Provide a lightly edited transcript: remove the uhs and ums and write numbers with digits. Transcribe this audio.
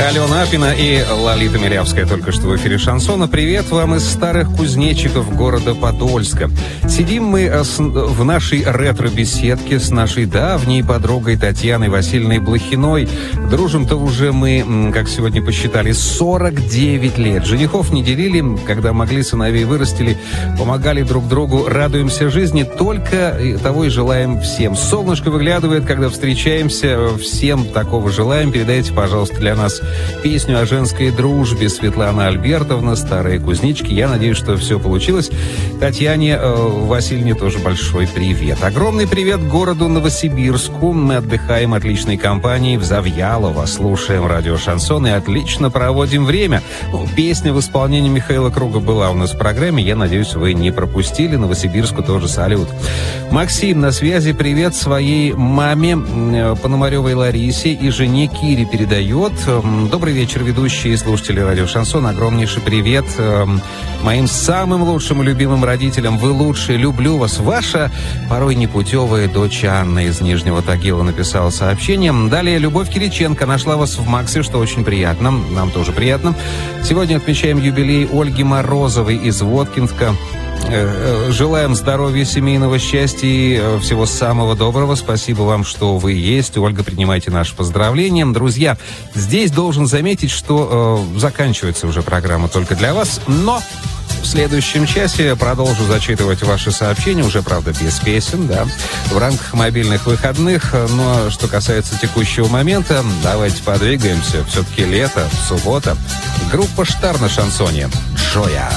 Алена Апина и Лолита Милявская только что в эфире «Шансона». Привет вам из старых кузнечиков города Подольска. Сидим мы в нашей ретро-беседке с нашей давней подругой Татьяной Васильевной Блохиной. Дружим-то уже мы, как сегодня посчитали, 49 лет. Женихов не делили, когда могли, сыновей вырастили, помогали друг другу, радуемся жизни. Только того и желаем всем. Солнышко выглядывает, когда встречаемся. Всем такого желаем. Передайте, пожалуйста, для нас песню о женской дружбе. Светлана Альбертовна, «Старые кузнечики». Я надеюсь, что все получилось. Татьяне Васильевне тоже большой привет. Огромный привет городу Новосибирску. Мы отдыхаем отличной компанией в Завьялово. Слушаем радио «Шансон» и отлично проводим время. Песня в исполнении Михаила Круга была у нас в программе. Я надеюсь, вы не пропустили. Новосибирску тоже салют. Максим на связи. Привет своей маме Пономаревой Ларисе и жене Кире передает. Добрый вечер, ведущие и слушатели радио «Шансон». Огромнейший привет моим самым лучшим и любимым родителям. Вы лучшие, люблю вас. Ваша порой непутевая дочь Анна из Нижнего Тагила написала сообщение. Далее Любовь Кириченко нашла вас в Максе, что очень приятно. Нам тоже приятно. Сегодня отмечаем юбилей Ольги Морозовой из Воткинска. Желаем здоровья, семейного счастья и всего самого доброго. Спасибо вам, что вы есть. Ольга, принимайте наши поздравления. Друзья, здесь должен заметить, что заканчивается уже программа только для вас, но в следующем часе продолжу зачитывать ваши сообщения, уже, правда, без песен, да, в рамках мобильных выходных. Но что касается текущего момента, давайте подвигаемся. Все-таки лето, суббота. Группа «Штар» на шансоне. Джоя.